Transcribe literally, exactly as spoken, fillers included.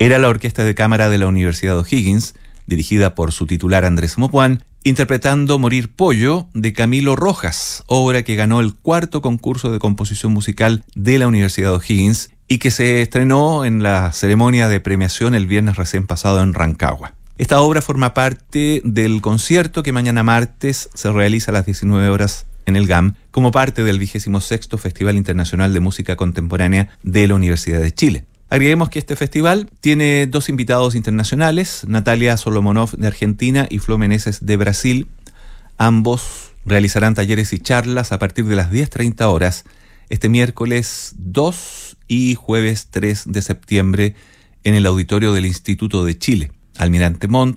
Era la orquesta de cámara de la Universidad O'Higgins, dirigida por su titular Andrés Mopuán, interpretando Morir Pollo de Camilo Rojas, obra que ganó el cuarto concurso de composición musical de la Universidad O'Higgins y que se estrenó en la ceremonia de premiación el viernes recién pasado en Rancagua. Esta obra forma parte del concierto que mañana martes se realiza a las diecinueve horas en el G A M, como parte del vigésimo sexto Festival Internacional de Música Contemporánea de la Universidad de Chile. Agreguemos que este festival tiene dos invitados internacionales, Natalia Solomonov de Argentina y Flo Meneses de Brasil. Ambos realizarán talleres y charlas a partir de las diez treinta horas este miércoles dos y jueves tres de septiembre en el auditorio del Instituto de Chile, Almirante Montt,